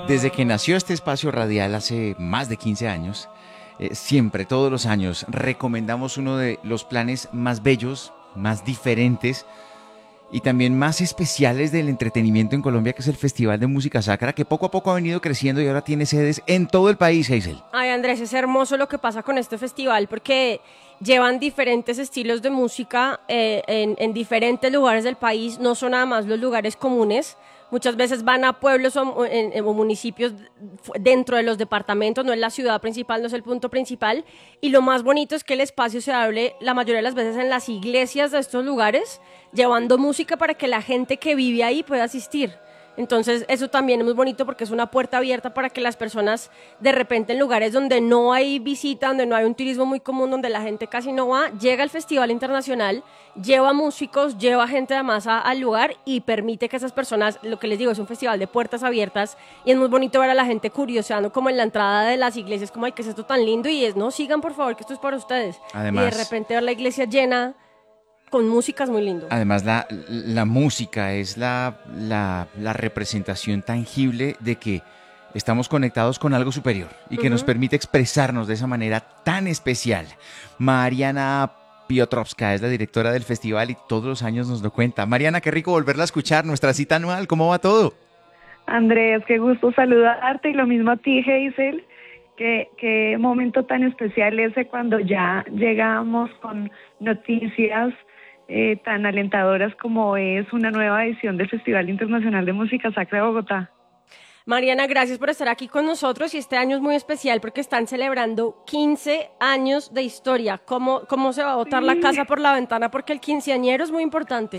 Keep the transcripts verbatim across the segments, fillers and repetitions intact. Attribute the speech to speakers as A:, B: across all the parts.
A: Desde que nació este espacio radial hace más de quince años, eh, siempre, todos los años, recomendamos uno de los planes más bellos, más diferentes y también más especiales del entretenimiento en Colombia, que es el Festival de Música Sacra, que poco a poco ha venido creciendo y ahora tiene sedes en todo el país, Hazel.
B: Ay, Andrés, es hermoso lo que pasa con este festival porque llevan diferentes estilos de música eh, en, en diferentes lugares del país, no son nada más los lugares comunes. Muchas veces van a pueblos o, en, en, o municipios dentro de los departamentos, no es la ciudad principal, no es el punto principal. Y lo más bonito es que el espacio se hable la mayoría de las veces en las iglesias de estos lugares, llevando música para que la gente que vive ahí pueda asistir. Entonces eso también es muy bonito porque es una puerta abierta para que las personas de repente en lugares donde no hay visita, donde no hay un turismo muy común, donde la gente casi no va, llega al Festival Internacional, lleva músicos, lleva gente además a, al lugar y permite que esas personas, lo que les digo, es un festival de puertas abiertas y es muy bonito ver a la gente curioseando como en la entrada de las iglesias, como ay, ¿qué es esto tan lindo? Y es, no, sigan por favor, que esto es para ustedes.
A: Además,
B: y de repente ver la iglesia llena con música es muy lindo.
A: Además, la, la música es la, la, la representación tangible de que estamos conectados con algo superior y que uh-huh. nos permite expresarnos de esa manera tan especial. Mariana Piotrowska es la directora del festival y todos los años nos lo cuenta. Mariana, qué rico volverla a escuchar, nuestra cita anual, ¿cómo va todo?
C: Andrés, qué gusto saludarte y lo mismo a ti, Hazel. Qué, qué momento tan especial ese cuando ya llegamos con noticias Eh, tan alentadoras como es una nueva edición del Festival Internacional de Música Sacra de Bogotá.
B: Mariana, gracias por estar aquí con nosotros y este año es muy especial porque están celebrando quince años de historia. ¿Cómo, cómo se va a botar sí. la casa por la ventana? Porque el quinceañero es muy importante.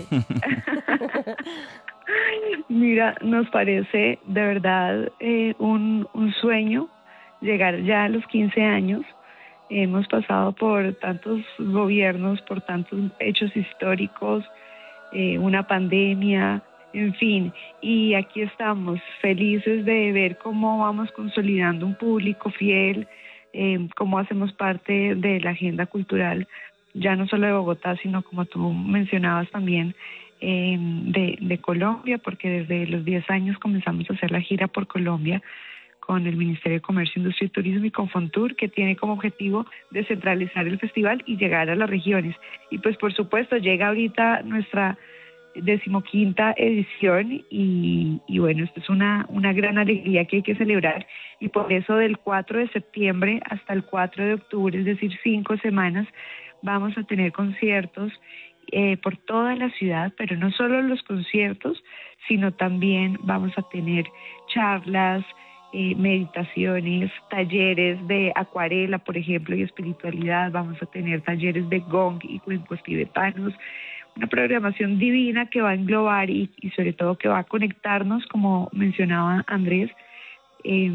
C: Mira, nos parece de verdad eh, un, un sueño llegar ya a los quince años. Hemos pasado por tantos gobiernos, por tantos hechos históricos, eh, una pandemia, en fin, y aquí estamos felices de ver cómo vamos consolidando un público fiel, eh, cómo hacemos parte de la agenda cultural, ya no solo de Bogotá, sino como tú mencionabas también, eh, de, de Colombia, porque desde los diez años comenzamos a hacer la gira por Colombia, con el Ministerio de Comercio, Industria y Turismo y con Fontur, que tiene como objetivo descentralizar el festival y llegar a las regiones. Y pues por supuesto llega ahorita nuestra decimoquinta edición y, y bueno, esto es una, una gran alegría que hay que celebrar y por eso del cuatro de septiembre hasta el cuatro de octubre, es decir, cinco semanas, vamos a tener conciertos eh, por toda la ciudad, pero no solo los conciertos, sino también vamos a tener charlas, Eh, meditaciones, talleres de acuarela, por ejemplo, y espiritualidad. Vamos a tener talleres de gong y cuencos tibetanos, una programación divina que va a englobar y, y sobre todo que va a conectarnos, como mencionaba Andrés, eh,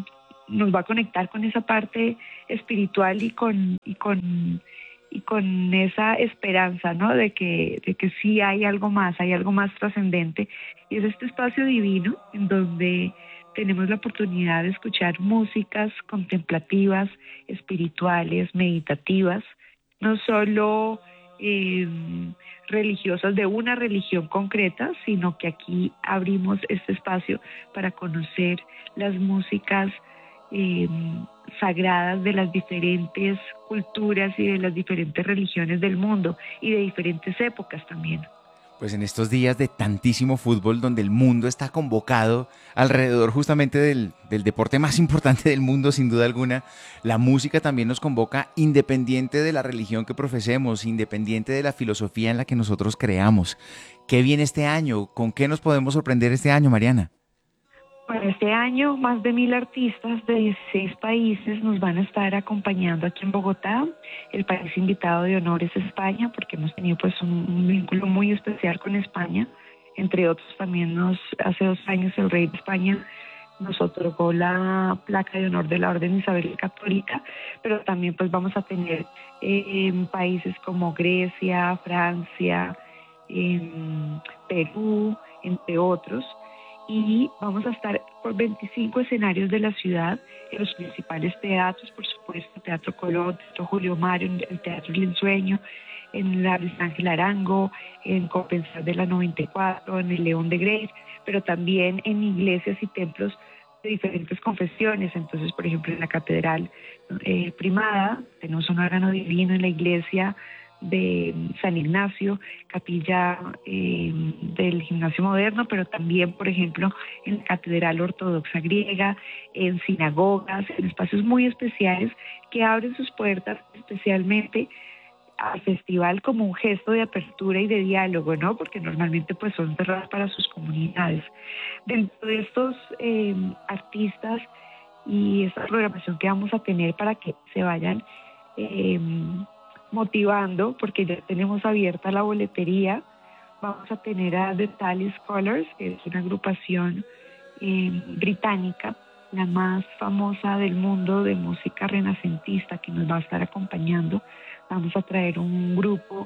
C: nos va a conectar con esa parte espiritual y con y con y con esa esperanza, ¿no? De que de que sí hay algo más, hay algo más trascendente, y es este espacio divino en donde tenemos la oportunidad de escuchar músicas contemplativas, espirituales, meditativas, no solo eh, religiosas de una religión concreta, sino que aquí abrimos este espacio para conocer las músicas eh, sagradas de las diferentes culturas y de las diferentes religiones del mundo y de diferentes épocas también.
A: Pues en estos días de tantísimo fútbol donde el mundo está convocado alrededor justamente del, del deporte más importante del mundo, sin duda alguna, la música también nos convoca independiente de la religión que profesemos, independiente de la filosofía en la que nosotros creamos. ¿Qué viene este año? ¿Con qué nos podemos sorprender este año, Mariana?
C: Bueno, este año más de mil artistas de dieciséis países nos van a estar acompañando aquí en Bogotá. El país invitado de honor es España, porque hemos tenido pues un, un vínculo muy especial con España. Entre otros también nos, hace dos años el rey de España nos otorgó la placa de honor de la Orden Isabel Católica, pero también pues vamos a tener eh, países como Grecia, Francia, eh, Perú, entre otros. Y vamos a estar por veinticinco escenarios de la ciudad, en los principales teatros, por supuesto, Teatro Colón, Teatro Julio Mario, el Teatro El Ensueño, en la Luis Ángel Arango, en Compensar de la noventa y cuatro, en el León de Grace, pero también en iglesias y templos de diferentes confesiones. Entonces, por ejemplo, en la Catedral eh, Primada tenemos un órgano divino, en la iglesia de San Ignacio, capilla eh, del Gimnasio Moderno, pero también, por ejemplo, en la Catedral Ortodoxa Griega, en sinagogas, en espacios muy especiales que abren sus puertas especialmente al festival como un gesto de apertura y de diálogo, ¿no? Porque normalmente pues son cerradas para sus comunidades. Dentro de estos eh, artistas y esta programación que vamos a tener para que se vayan eh, motivando, porque ya tenemos abierta la boletería, vamos a tener a The Tally Scholars, que es una agrupación eh, británica, la más famosa del mundo de música renacentista, que nos va a estar acompañando. Vamos a traer un grupo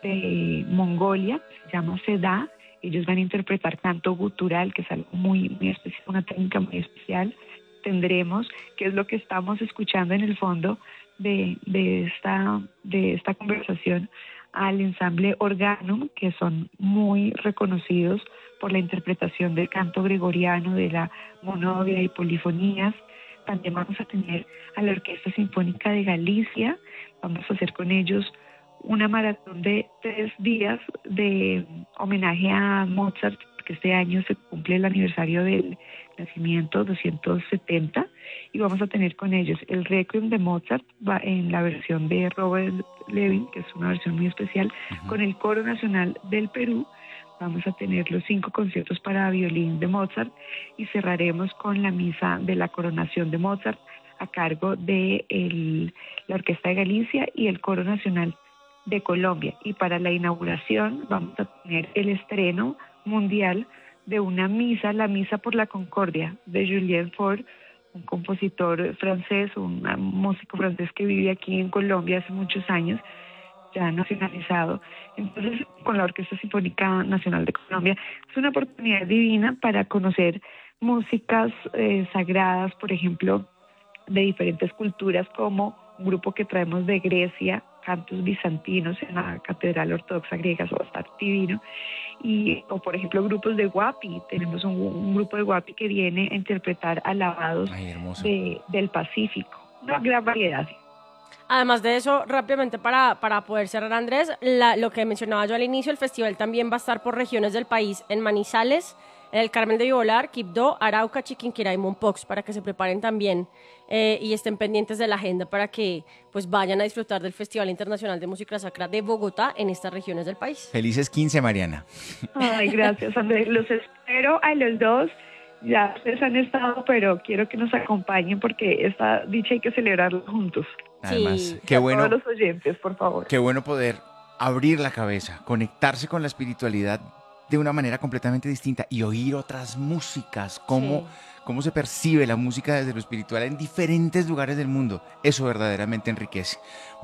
C: de Mongolia, se llama Seda. Ellos van a interpretar canto gutural, que es algo muy, muy especial, una técnica muy especial. Tendremos, que es lo que estamos escuchando en el fondo de, de, esta, de esta conversación, al ensamble Organum, que son muy reconocidos por la interpretación del canto gregoriano, de la monodia y polifonías. También vamos a tener a la Orquesta Sinfónica de Galicia. Vamos a hacer con ellos una maratón de tres días de homenaje a Mozart, porque este año se cumple el aniversario del nacimiento doscientos setenta, y vamos a tener con ellos el Requiem de Mozart va en la versión de Robert Levin, que es una versión muy especial, uh-huh. con el Coro Nacional del Perú. Vamos a tener los cinco conciertos para violín de Mozart y cerraremos con la misa de la coronación de Mozart a cargo de el, la Orquesta de Galicia y el Coro Nacional de Colombia. Y para la inauguración vamos a tener el estreno mundial de una misa, la Misa por la Concordia, de Julien Faure, un compositor francés, un músico francés que vive aquí en Colombia hace muchos años, ya nacionalizado. Entonces, con la Orquesta Sinfónica Nacional de Colombia, es una oportunidad divina para conocer músicas eh, sagradas, por ejemplo, de diferentes culturas, como un grupo que traemos de Grecia, cantos bizantinos en la Catedral Ortodoxa Griega, eso va a estar divino. Y, o por ejemplo, grupos de Guapi, tenemos un, un grupo de Guapi que viene a interpretar alabados
A: Ay,
C: de, del Pacífico, una gran variedad.
B: Además de eso, rápidamente para, para poder cerrar, Andrés, la, lo que mencionaba yo al inicio, el festival también va a estar por regiones del país, en Manizales, en el Carmen de Vibolar, Quibdó, Arauca, Chiquinquirá y Mompox, para que se preparen también eh, y estén pendientes de la agenda para que pues vayan a disfrutar del Festival Internacional de Música Sacra de Bogotá en estas regiones del país.
A: Felices quince, Mariana.
C: Ay, gracias, Andrés. Los espero a los dos. Ya ustedes han estado, pero quiero que nos acompañen porque esta dicha hay que celebrarla juntos.
A: Además,
B: Sí.
A: qué bueno,
C: a todos los oyentes, por favor.
A: qué bueno poder abrir la cabeza, conectarse con la espiritualidad de una manera completamente distinta y oír otras músicas, cómo,
B: Sí.
A: cómo se percibe la música desde lo espiritual en diferentes lugares del mundo. Eso verdaderamente enriquece.